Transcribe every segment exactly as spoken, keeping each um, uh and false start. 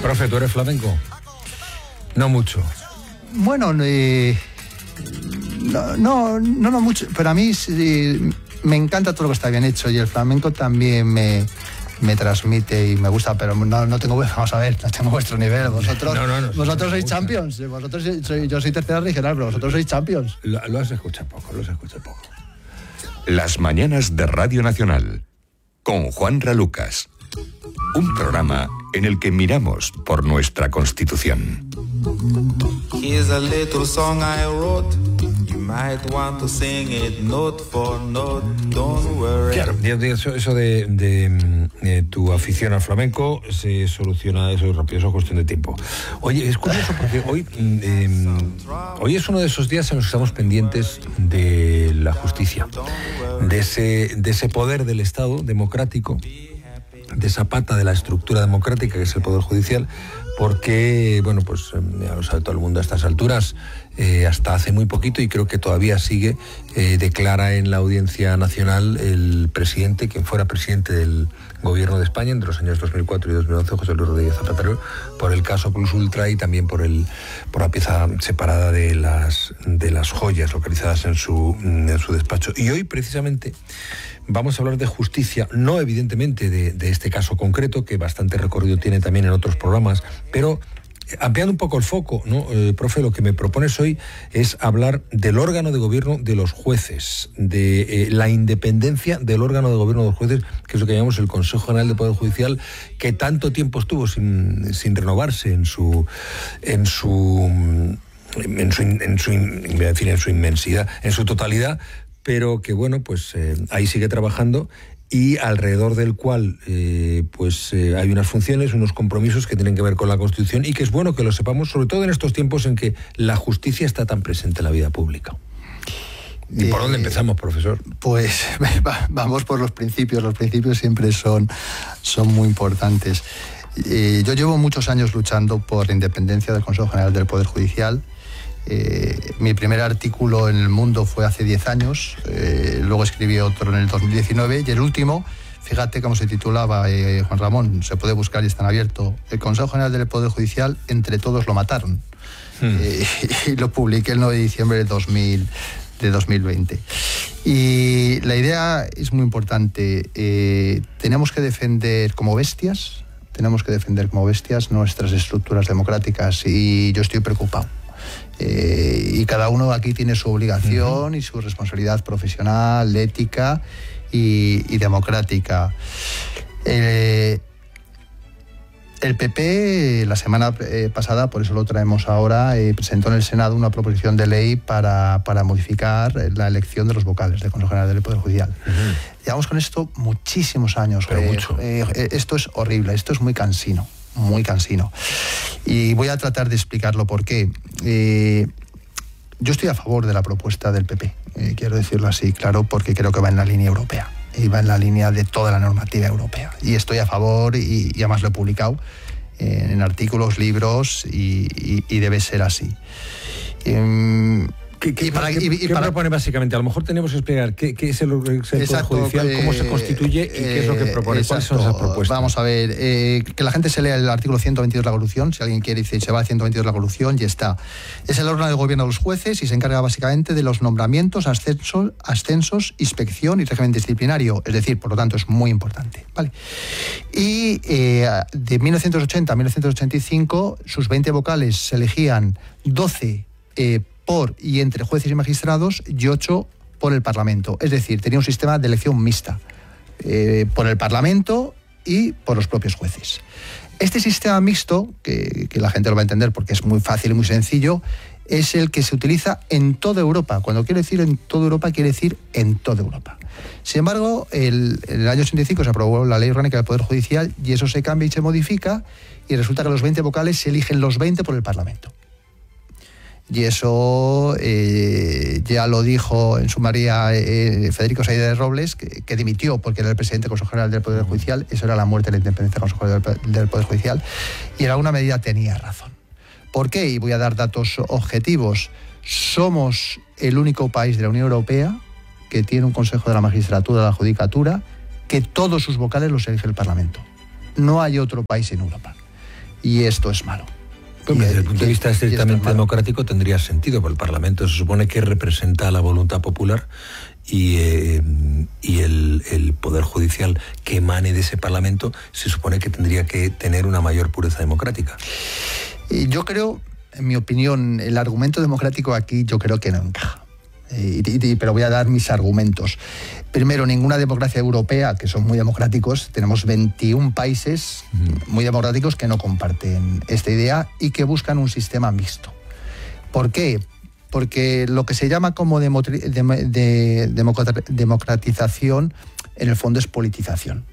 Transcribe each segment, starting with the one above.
Profe, ¿tú eres flamenco? No mucho. Bueno, eh, no, no, no, no mucho, pero a mí sí, me encanta todo lo que está bien hecho y el flamenco también me, me transmite y me gusta, pero no, no tengo, vamos a ver, no tengo vuestro nivel. Vosotros, no, no, no, vosotros sois champions, vosotros sois, yo soy tercera regional, pero vosotros sois champions. Lo, lo has escuchado poco, lo has escuchado poco. Las mañanas de Radio Nacional, con Juanra Lucas. Un programa en el que miramos por nuestra Constitución. Here's a little song I wrote. You might want to sing it note for note. Don't worry. Claro, eso, eso de, de, de tu afición al flamenco se soluciona eso rápido, eso es cuestión de tiempo. Oye, es curioso porque hoy, eh, hoy es uno de esos días en los que estamos pendientes de la justicia, de ese, de ese poder del Estado democrático, de esa pata de la estructura democrática que es el Poder Judicial, porque, bueno, pues ya lo sabe todo el mundo a estas alturas, eh, hasta hace muy poquito, y creo que todavía sigue, eh, declara en la Audiencia Nacional el presidente, quien fuera presidente del Gobierno de España entre los años dos mil cuatro y dos mil once, José Luis Rodríguez Zapatero, por el caso Plus Ultra y también por el por la pieza separada de las de las joyas localizadas en su en su despacho. Y hoy, precisamente, vamos a hablar de justicia, no evidentemente de, de este caso concreto, que bastante recorrido tiene también en otros programas, pero ampliando un poco el foco, ¿no? Eh, profe, lo que me propones hoy es hablar del órgano de gobierno de los jueces, de eh, la independencia del órgano de gobierno de los jueces, que es lo que llamamos el Consejo General del Poder Judicial, que tanto tiempo estuvo sin, sin renovarse en su en su en su, en su, en su, en su inmensidad, en su totalidad, pero que, bueno, pues eh, ahí sigue trabajando, y alrededor del cual eh, pues eh, hay unas funciones, unos compromisos que tienen que ver con la Constitución, y que es bueno que lo sepamos, sobre todo en estos tiempos en que la justicia está tan presente en la vida pública. ¿Y eh, por dónde empezamos, profesor? Pues vamos por los principios. Los principios siempre son, son muy importantes. Eh, yo llevo muchos años luchando por la independencia del Consejo General del Poder Judicial. Eh, mi primer artículo en El Mundo fue hace diez años, eh, luego escribí otro en el dos mil diecinueve, y el último, fíjate cómo se titulaba, eh, Juan Ramón, se puede buscar y está en abierto: el Consejo General del Poder Judicial, entre todos lo mataron. Hmm. Eh, y lo publiqué el nueve de diciembre de, dos mil, de dos mil veinte. Y la idea es muy importante. Eh, tenemos que defender como bestias, tenemos que defender como bestias nuestras estructuras democráticas, y yo estoy preocupado. Eh, y cada uno aquí tiene su obligación uh-huh. y su responsabilidad profesional, ética y, y democrática. Eh, el P P, la semana eh, pasada, por eso lo traemos ahora, eh, presentó en el Senado una proposición de ley para, para modificar la elección de los vocales del Consejo General del Poder Judicial. Uh-huh. Llevamos con esto muchísimos años. Pero eh, mucho. Eh, esto es horrible, esto es muy cansino. muy cansino. Y voy a tratar de explicarlo por qué. Eh, yo estoy a favor de la propuesta del P P, eh, quiero decirlo así, claro, porque creo que va en la línea europea, y va en la línea de toda la normativa europea. Y estoy a favor, y, y además lo he publicado eh, en artículos, libros, y, y, y debe ser así. Eh, ¿Qué, qué, y para, ¿qué, y, y ¿qué para... propone básicamente? A lo mejor tenemos que explicar qué, qué es el, el Poder Judicial, cómo se constituye y qué es lo que propone. Exacto. ¿Cuáles son esas propuestas? Vamos a ver, eh, que la gente se lea el artículo ciento veintidós de la Constitución. Si alguien quiere, dice, se va al ciento veintidós de la Constitución y está. Es el órgano de gobierno de los jueces y se encarga básicamente de los nombramientos, ascensos, ascensos, inspección y régimen disciplinario. Es decir, por lo tanto, es muy importante, ¿vale? Y eh, de mil novecientos ochenta a mil novecientos ochenta y cinco, sus veinte vocales se elegían doce eh, por y entre jueces y magistrados, y ocho por el Parlamento. Es decir, tenía un sistema de elección mixta, eh, por el Parlamento y por los propios jueces. Este sistema mixto, que, que la gente lo va a entender porque es muy fácil y muy sencillo, es el que se utiliza en toda Europa. Cuando quiero decir en toda Europa, quiere decir en toda Europa. Sin embargo, el, en el año ochenta y cinco se aprobó la Ley Orgánica del Poder Judicial, y eso se cambia y se modifica, y resulta que los veinte vocales se eligen los veinte por el Parlamento. Y eso eh, ya lo dijo en su mayoría eh, Federico Saide de Robles, que, que dimitió porque era el presidente del Consejo General del Poder Judicial. Eso era la muerte de la independencia del Consejo General del Poder Judicial, y en alguna medida tenía razón. ¿Por qué? Y voy a dar datos objetivos. Somos el único país de la Unión Europea que tiene un Consejo de la Magistratura, de la Judicatura, que todos sus vocales los elige el Parlamento. No hay otro país en Europa. Y esto es malo. Pues, desde el punto de vista estrictamente democrático tendría sentido, porque el Parlamento se supone que representa la voluntad popular y, eh, y el, el Poder Judicial que emane de ese Parlamento se supone que tendría que tener una mayor pureza democrática. Y yo creo, en mi opinión, el argumento democrático aquí yo creo que no encaja. Y, y, pero voy a dar mis argumentos. Primero, ninguna democracia europea, que son muy democráticos, tenemos veintiún países uh-huh. muy democráticos que no comparten esta idea y que buscan un sistema mixto. ¿Por qué? Porque lo que se llama como demo, de, de, de, democratización, en el fondo es politización.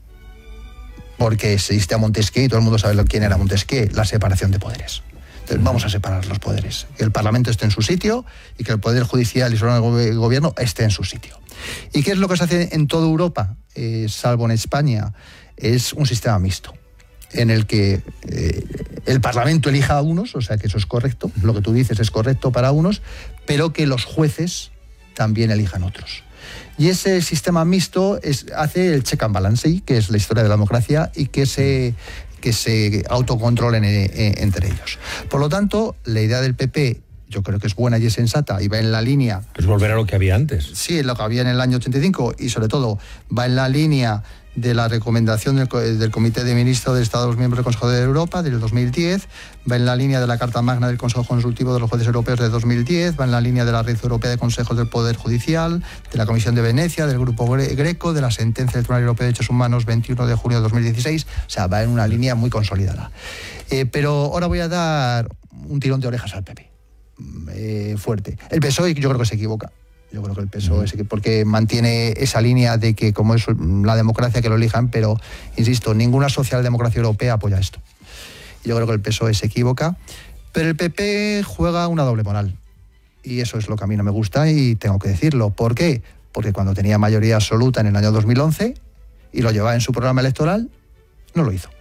Porque existe a Montesquieu, y todo el mundo sabe quién era Montesquieu, la separación de poderes. Entonces, vamos a separar los poderes. Que el Parlamento esté en su sitio y que el Poder Judicial y el Gobierno esté en su sitio. ¿Y qué es lo que se hace en toda Europa, eh, salvo en España? Es un sistema mixto, en el que eh, el Parlamento elija a unos, o sea que eso es correcto, lo que tú dices es correcto para unos, pero que los jueces también elijan otros. Y ese sistema mixto es, hace el check and balance, que es la historia de la democracia, y que se... que se autocontrolen eh, entre ellos. Por lo tanto, la idea del P P yo creo que es buena y es sensata y va en la línea... Pues volver a lo que había antes. Sí, lo que había en el año ochenta y cinco y sobre todo va en la línea de la recomendación del, del Comité de Ministros de Estados Miembros del Consejo de Europa del dos mil diez, va en la línea de la Carta Magna del Consejo Consultivo de los Jueces Europeos de dos mil diez, va en la línea de la Red Europea de Consejos del Poder Judicial, de la Comisión de Venecia, del Grupo Greco, de la sentencia del Tribunal Europeo de Derechos Humanos veintiuno de junio de dos mil dieciséis, o sea, va en una línea muy consolidada. Eh, pero ahora voy a dar un tirón de orejas al P P, eh, fuerte. El P S O E yo creo que se equivoca. Yo creo que el P S O E, uh-huh. porque mantiene esa línea de que como es la democracia que lo elijan, pero, insisto, ninguna socialdemocracia europea apoya esto. Yo creo que el P S O E se equivoca, pero el P P juega una doble moral. Y eso es lo que a mí no me gusta y tengo que decirlo. ¿Por qué? Porque cuando tenía mayoría absoluta en el año dos mil once y lo llevaba en su programa electoral, no lo hizo.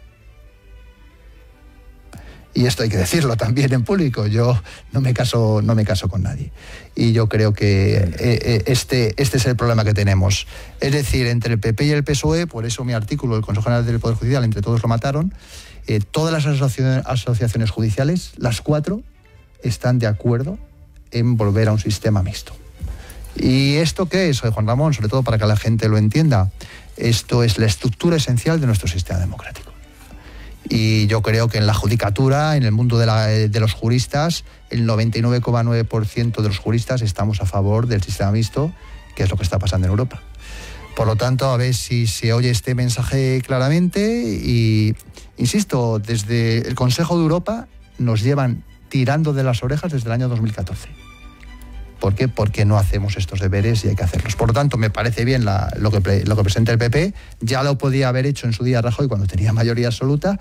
Y esto hay que decirlo también en público. Yo no me caso, no me caso con nadie. Y yo creo que este, este es el problema que tenemos. Es decir, entre el P P y el P S O E, por eso mi artículo, el Consejo General del Poder Judicial, entre todos lo mataron, eh, todas las asociaciones, asociaciones judiciales, las cuatro, están de acuerdo en volver a un sistema mixto. ¿Y esto qué es, Juan Ramón? Sobre todo para que la gente lo entienda. Esto es la estructura esencial de nuestro sistema democrático. Y yo creo que en la judicatura, en el mundo de, la, de los juristas, el noventa y nueve coma nueve por ciento de los juristas estamos a favor del sistema mixto, que es lo que está pasando en Europa. Por lo tanto, a ver si se oye este mensaje claramente y, insisto, desde el Consejo de Europa nos llevan tirando de las orejas desde el año dos mil catorce. ¿Por qué? Porque no hacemos estos deberes y hay que hacerlos. Por lo tanto, me parece bien la, lo, que, lo que presenta el P P. Ya lo podía haber hecho en su día Rajoy cuando tenía mayoría absoluta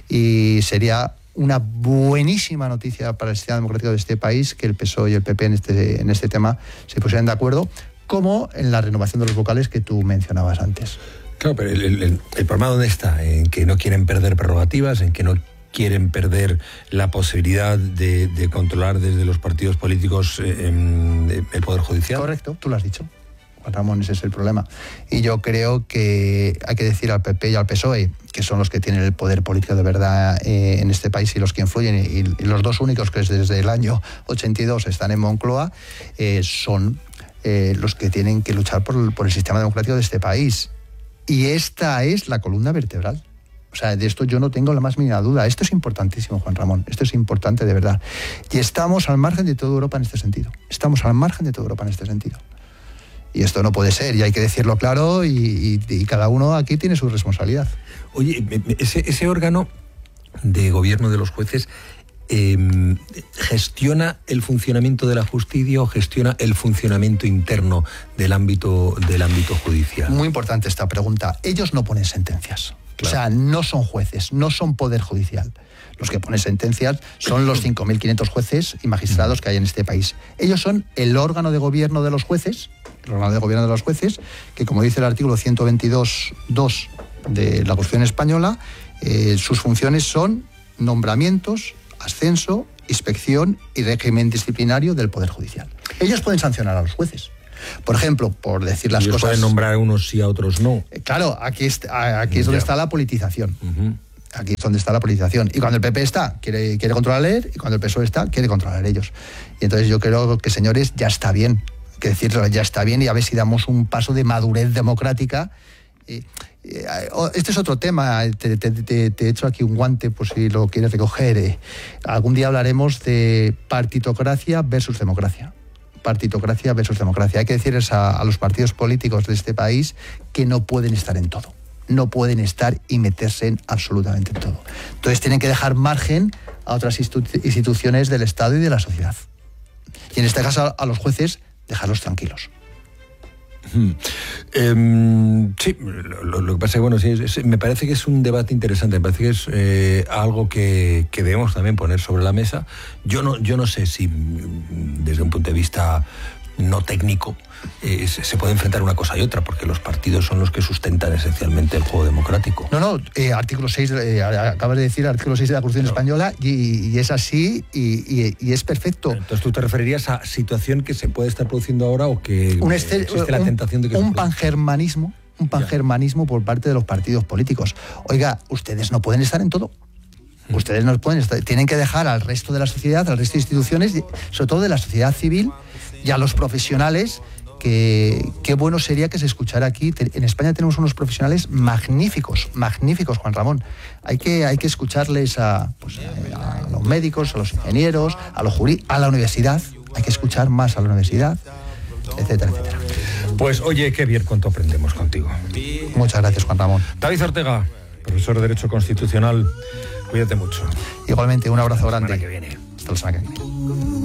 y sería una buenísima noticia para el sistema democrático de este país que el P S O E y el P P en este, en este tema se pusieran de acuerdo, como en la renovación de los vocales que tú mencionabas antes. Claro, pero el, el, el problema ¿dónde está? En que no quieren perder prerrogativas, en que no quieren perder la posibilidad de, de controlar desde los partidos políticos eh, el Poder Judicial. Correcto, tú lo has dicho, Juan Ramón, ese es el problema. Y yo creo que hay que decir al P P y al P S O E, que son los que tienen el poder político de verdad eh, en este país y los que influyen, y, y los dos únicos que desde el año ochenta y dos están en Moncloa, eh, son eh, los que tienen que luchar por, por el sistema democrático de este país. Y esta es la columna vertebral. O sea, de esto yo no tengo la más mínima duda. Esto es importantísimo, Juan Ramón. Esto es importante de verdad. Y estamos al margen de toda Europa en este sentido. Estamos al margen de toda Europa en este sentido. Y esto no puede ser, y hay que decirlo claro, y, y, y cada uno aquí tiene su responsabilidad. Oye, ese, ese órgano de gobierno de los jueces eh, gestiona el funcionamiento de la justicia o gestiona el funcionamiento interno del ámbito, del ámbito judicial. Muy importante esta pregunta. Ellos no ponen sentencias. Claro. O sea, no son jueces, no son poder judicial. Los que ponen sentencias son los cinco mil quinientos jueces y magistrados que hay en este país. Ellos son el órgano de gobierno de los jueces, el órgano de gobierno de los jueces, que como dice el artículo ciento veintidós punto dos de la Constitución española, eh, sus funciones son nombramientos, ascenso, inspección y régimen disciplinario del Poder Judicial. Ellos pueden sancionar a los jueces. Por ejemplo, por decir las Ellos cosas... pueden nombrar a unos sí, a otros no. Claro, aquí, es, aquí es donde está la politización. Uh-huh. Aquí es donde está la politización. Y cuando el P P está, quiere, quiere controlar él, y cuando el P S O E está, quiere controlar ellos. Y entonces yo creo que, señores, ya está bien. Hay que decirlo, ya está bien, y a ver si damos un paso de madurez democrática. Eh, eh, este es otro tema, te, te, te, te he hecho aquí un guante por si lo quieres recoger. Eh. Algún día hablaremos de partitocracia versus democracia. Partitocracia versus democracia. Hay que decirles a, a los partidos políticos de este país que no pueden estar en todo. No pueden estar y meterse en absolutamente todo. Entonces tienen que dejar margen a otras institu- instituciones del Estado y de la sociedad. Y en este caso a los jueces, dejarlos tranquilos. Hmm. Eh, sí, lo, lo que pasa es que, bueno, sí, es, me parece que es un debate interesante, me parece que es eh, algo que, que debemos también poner sobre la mesa. Yo no, yo no sé si desde un punto de vista no técnico eh, se, se puede enfrentar una cosa y otra, porque los partidos son los que sustentan esencialmente el juego democrático. No, no, eh, artículo seis, eh, acabas de decir artículo seis de la Constitución no. Española, y, y es así, y, y, y es perfecto. Entonces tú te referirías a situación que se puede estar produciendo ahora o que un este, existe la un, tentación de que un pangermanismo, un pangermanismo por parte de los partidos políticos. Oiga, ustedes no pueden estar en todo. Ustedes no pueden estar, tienen que dejar al resto de la sociedad, al resto de instituciones, sobre todo de la sociedad civil y a los profesionales, que qué bueno sería que se escuchara aquí. En España tenemos unos profesionales magníficos, magníficos, Juan Ramón. Hay que, hay que escucharles a, pues, a, a los médicos, a los ingenieros, a los jurídicos, a la universidad. Hay que escuchar más a la universidad, etcétera, etcétera. Pues oye, qué bien cuánto aprendemos contigo. Muchas gracias, Juan Ramón. David Ortega, profesor de Derecho Constitucional. Cuídate mucho. Igualmente, un abrazo grande. Hasta la semana que viene. Hasta la semana que viene.